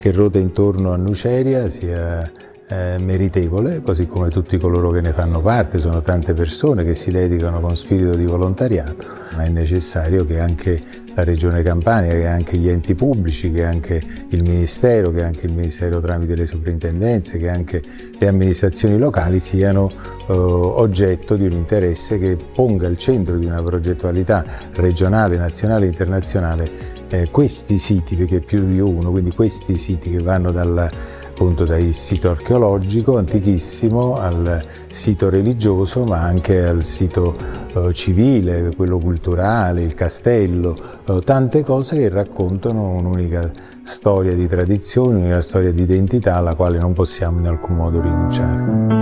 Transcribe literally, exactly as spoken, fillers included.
che ruota intorno a Nuceria sia eh, meritevole, così come tutti coloro che ne fanno parte. Sono tante persone che si dedicano con spirito di volontariato, ma è necessario che anche la Regione Campania, che anche gli enti pubblici, che anche il Ministero, che anche il Ministero tramite le soprintendenze, che anche le amministrazioni locali siano eh, oggetto di un interesse che ponga al centro di una progettualità regionale, nazionale e internazionale Eh, questi siti, perché più di uno, quindi questi siti che vanno dal, appunto, dal sito archeologico antichissimo al sito religioso, ma anche al sito eh, civile, quello culturale, il castello, eh, tante cose che raccontano un'unica storia di tradizione, una storia di identità alla quale non possiamo in alcun modo rinunciare.